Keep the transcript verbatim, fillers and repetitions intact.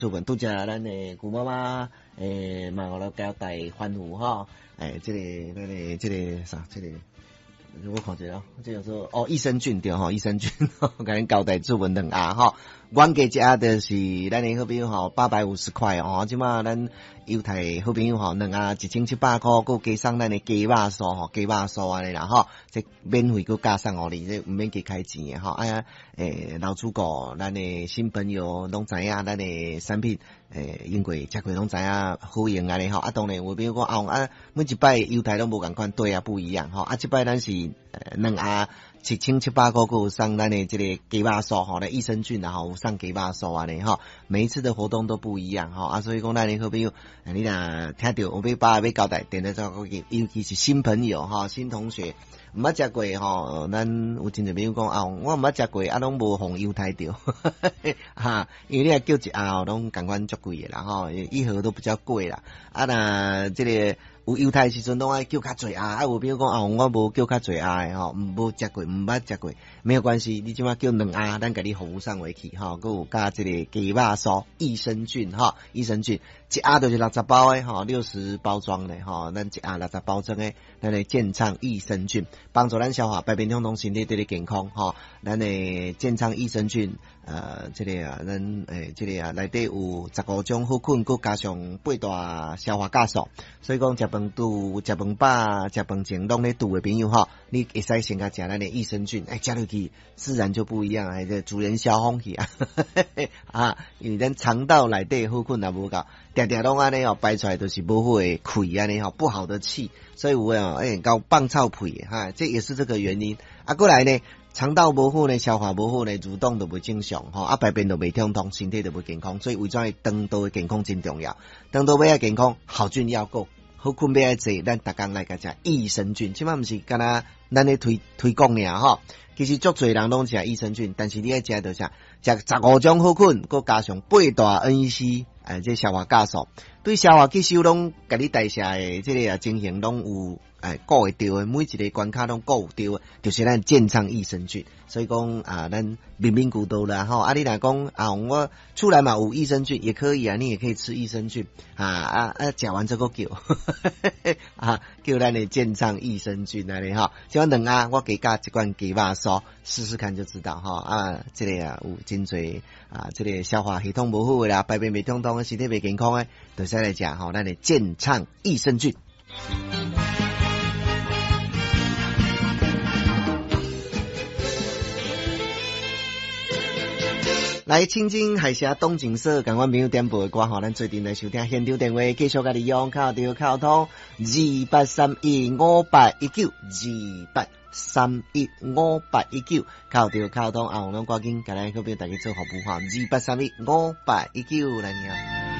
做文拄则咱的姑妈妈诶，嘛有咧交代欢呼吼，诶，这个咱的这个啥，这个。我看一下咯，这叫做哦益生菌对吼，益生菌，甲恁交代做文两盒吼，原价一盒就是咱的好朋友吼八百五十块哦，即马咱犹太好朋友吼两盒一千七百块，佮加上咱的鸡肉酥吼，鸡肉酥安尼啦吼，这免费佮加上互你，这毋免加开钱的吼，哎呀，诶老主顾咱的新朋友拢知影咱的产品。诶，因为食过拢知影好用安尼吼，啊当然有朋友讲啊啊，每一摆犹太拢无共款，对啊不一样吼，啊即摆咱是呃两盒七千七百块，有送咱的这个鸡肉酥吼，咧益生菌啊吼，有送鸡肉酥安尼吼，每一次的活动都不一样吼，啊所以讲咱的好朋友，你若听到有要把要交代，电话做尤其是新朋友吼，新同学。毋捌食过吼，咱有真侪朋友讲啊，我毋捌食过，啊拢无互犹太着，哈，因为你若叫一盒拢共款足贵诶啦吼，一盒都比较贵啦，啊若即个有犹太时阵拢爱叫较侪盒，啊有朋友讲啊，我无叫较侪盒诶吼，毋无食过，毋捌食过，没有关系，你即马叫两盒，咱甲你服务上回去吼，佮有加即个鸡肉酥、益生菌吼，益生菌一盒就是六十包诶吼，六十包装诶吼，咱一盒六十包装诶，咱的健畅益生菌。帮助咱消化，百变通通身体对你健康吼。咱的健康益生菌，呃，这个啊，咱诶，这个啊，内底有十五种好菌，佮加上八大消化酵素。所以讲，食饭拄、食饭饱、食饭前拢咧拄的朋友吼，你会使先甲食咱的益生菌，哎，食落去自然就不一样，哎，这主人消风去啊，啊，因为咱肠道内底好菌也无够，定定拢安尼哦，排出来都是无好的气安尼吼，不好的气。所以有诶哦，诶，搞放臭屁哈，这也是这个原因。啊，过来呢，肠道无好呢，消化无好呢，蠕动都不正常吼，啊，排便都袂通通，身体都不健康。所以为怎肠道的健康真重要？肠道要健康，好菌要够，好菌要济，咱逐工来甲食益生菌。即摆毋是干那咱咧推推广尔吼，其实足侪人拢食益生菌，但是你爱食着啥？食十五种好菌，佮加上八大 N E C。诶，这消化酵素对消化吸收拢，甲你代谢诶，这个啊情形拢有诶顾会到诶，每一个关卡拢顾有到诶，就是咱健康益生菌。所以讲啊，咱面面俱到啦吼。啊，你若讲啊，我出来嘛有益生菌也可以啊，你也可以吃益生菌啊啊啊，食完这个叫啊，叫咱的健康益生菌安尼吼。即款两啊，我加加一罐鸡肉酥，试试看就知道吼啊，这个啊有真侪啊，这个消化系统无好诶啦，排便袂通通。身体袂健康诶，就使来食吼，咱的健畅益生菌。来，清境海峡东景色，感官朋友点播的歌吼，咱最近来收听现场电话，继续甲你用靠着靠通二八三一五八一九二八三一五八一九靠着靠通啊，我们赶紧甲咱嗰边大家做服务哈，二八三一五八一九来听。